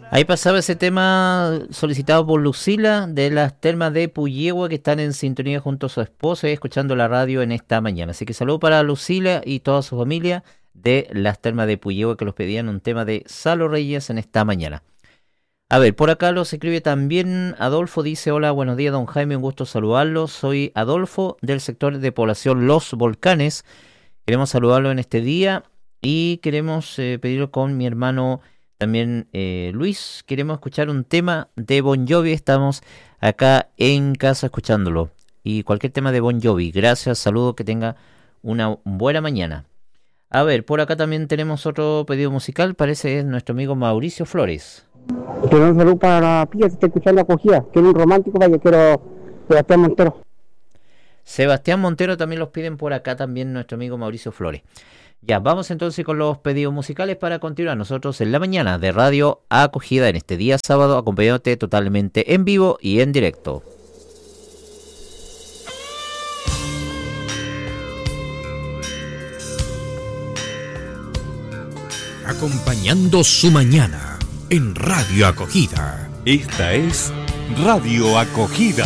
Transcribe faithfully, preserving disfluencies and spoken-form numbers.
Ahí pasaba ese tema solicitado por Lucila de las termas de Puyehue, que están en sintonía junto a su esposa y escuchando la radio en esta mañana. Así que saludo para Lucila y toda su familia de las termas de Puyehue, que los pedían un tema de Salo Reyes en esta mañana. A ver, por acá los escribe también Adolfo, dice: hola, buenos días don Jaime, un gusto saludarlo. Soy Adolfo del sector de población Los Volcanes. Queremos saludarlo en este día y queremos eh, pedirlo con mi hermano también eh, Luis. Queremos escuchar un tema de Bon Jovi, estamos acá en casa escuchándolo. Y cualquier tema de Bon Jovi, gracias, saludo, que tenga una buena mañana. A ver, por acá también tenemos otro pedido musical, parece es nuestro amigo Mauricio Flores. Quiero un saludo para la pilla que está escuchando Acogida, que es un romántico, vaya, quiero Sebastián Montero. Sebastián Montero también los piden por acá, también nuestro amigo Mauricio Flores. Ya, vamos entonces con los pedidos musicales para continuar nosotros en la mañana de Radio Acogida en este día sábado, acompañándote totalmente en vivo y en directo. Acompañando su mañana en Radio Acogida. Esta es Radio Acogida.